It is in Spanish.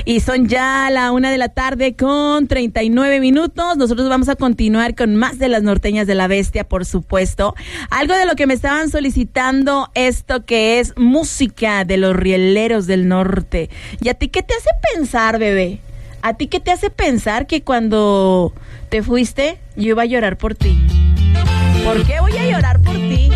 Y son ya la 1:39 p.m. Nosotros vamos a continuar con más de las norteñas de la bestia, por supuesto. Algo de lo que me estaban solicitando, esto que es música de los rieleros del norte. ¿Y a ti qué te hace pensar, bebé? ¿A ti qué te hace pensar que cuando te fuiste yo iba a llorar por ti? ¿Por qué voy a llorar por ti?